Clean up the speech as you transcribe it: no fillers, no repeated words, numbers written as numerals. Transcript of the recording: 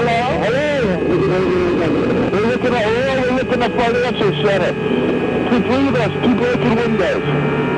Hello? We're looking at financial center. Keep reading us. Keep breaking windows.